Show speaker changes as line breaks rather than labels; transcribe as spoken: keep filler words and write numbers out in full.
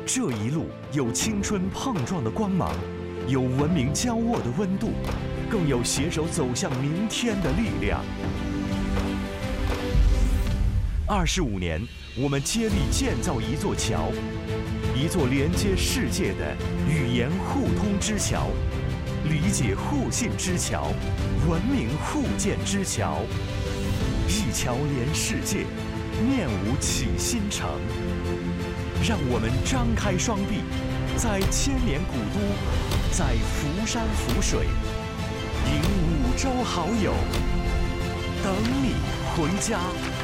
这一路有青春碰撞的光芒，有文明交握的温度，更有携手走向明天的力量。二十五年，我们接力建造一座桥，一座连接世界的语言互通之桥，理解互信之桥，文明互鉴之桥。一桥连世界，面无起新城。让我们张开双臂，在千年古都，在浮山浮水，迎五洲好友，等你回家。